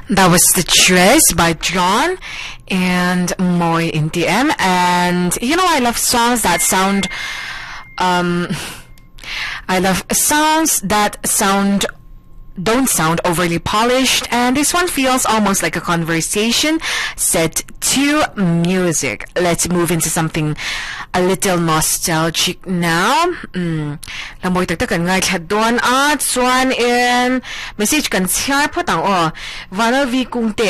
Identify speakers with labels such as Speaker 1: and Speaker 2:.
Speaker 1: That was The Tres by John and Moy in TM. And you know, I love songs that sound don't sound overly polished, and this one feels almost like a conversation set to music. Let's move into something a little nostalgic now. Lamoy tagtagan nga itlhadon at swan in message kan siya po tang Vanal V kung te